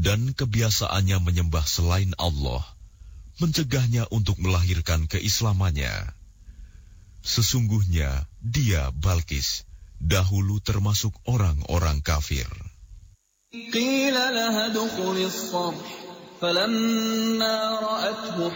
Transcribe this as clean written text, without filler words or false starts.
dan kebiasaannya menyembah selain Allah, mencegahnya untuk melahirkan keislamannya. Sesungguhnya dia, Balkis, dahulu termasuk orang-orang kafir. قيل لها ادخل الصرح فلما رأته